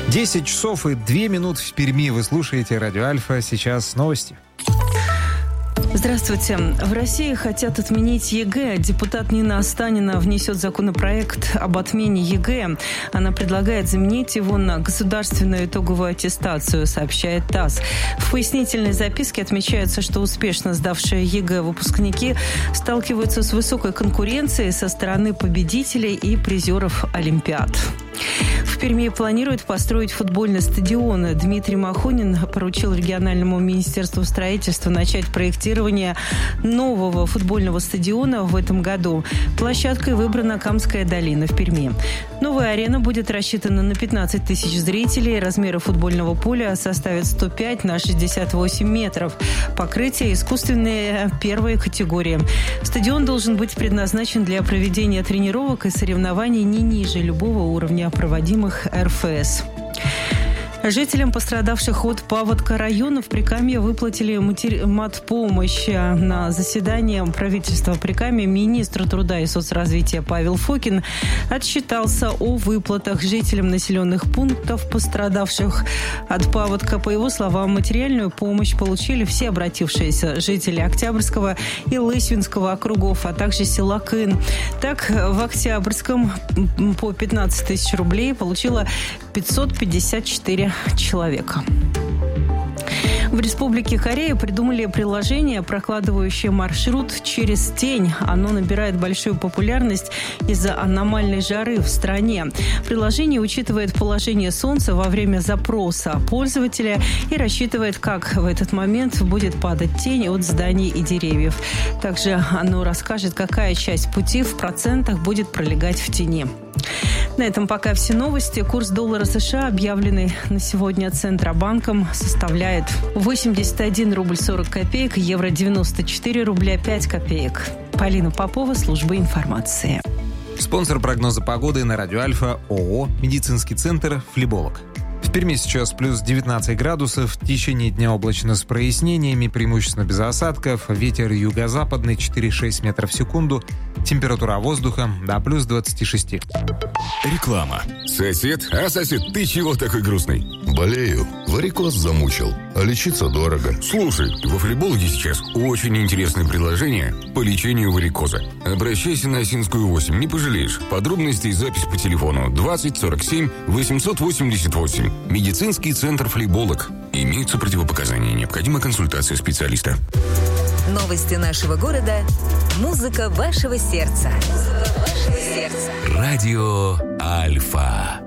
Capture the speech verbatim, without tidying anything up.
десять часов и две минуты в Перми. Вы слушаете Радио Альфа. Сейчас новости. Здравствуйте. В России хотят отменить ЕГЭ. Депутат Нина Останина внесет законопроект об отмене ЕГЭ. Она предлагает заменить его на государственную итоговую аттестацию, сообщает ТАСС. В пояснительной записке отмечается, что успешно сдавшие ЕГЭ выпускники сталкиваются с высокой конкуренцией со стороны победителей и призеров Олимпиад. В Перми планируют построить футбольный стадион. Дмитрий Махонин поручил региональному министерству строительства начать проектирование нового футбольного стадиона в этом году. Площадкой выбрана Камская долина в Перми. Новая арена будет рассчитана на пятнадцать тысяч зрителей. Размеры футбольного поля составят сто пять на шестьдесят восемь метров. Покрытие искусственное первой категории. Стадион должен быть предназначен для проведения тренировок и соревнований не ниже любого уровня проводимых эр эф эс. Жителям, пострадавших от паводка района, в Прикамье выплатили матери... матпомощь. На заседании правительства Прикамья министр труда и соцразвития Павел Фокин отчитался о выплатах жителям населенных пунктов, пострадавших от паводка. По его словам, материальную помощь получили все обратившиеся жители Октябрьского и Лысьвинского округов, а также села Кын. Так, в Октябрьском по пятнадцать тысяч рублей получило пятьсот пятьдесят четыре человека. В Республике Корея придумали приложение, прокладывающее маршрут через тень. Оно набирает большую популярность из-за аномальной жары в стране. Приложение учитывает положение Солнца во время запроса пользователя и рассчитывает, как в этот момент будет падать тень от зданий и деревьев. Также оно расскажет, какая часть пути в процентах будет пролегать в тени. На этом пока все новости. Курс доллара США, объявленный на сегодня Центробанком, составляет восемьдесят один рубль сорок копеек, евро девяносто четыре рубля пять копеек. Полина Попова, служба информации. Спонсор прогноза погоды на Радио Альфа ООО «Медицинский центр Флеболог». В Перми сейчас плюс девятнадцать градусов. В течение дня облачно с прояснениями, преимущественно без осадков. Ветер юго-западный четыре-шесть метров в секунду. Температура воздуха до плюс двадцати шести. Реклама. Сосед? А, сосед, ты чего такой грустный? Болею. Варикоз замучил. А лечиться дорого. Слушай, во Флебологе сейчас очень интересное предложение по лечению варикоза. Обращайся на Осинскую восемь, не пожалеешь. Подробности и запись по телефону двадцать сорок семь восемьсот восемьдесят восемь. Медицинский центр Флеболог. Имеются противопоказания. Необходима консультация специалиста. Новости нашего города. Музыка вашего сердца. Музыка вашего сердца. Радио Альфа.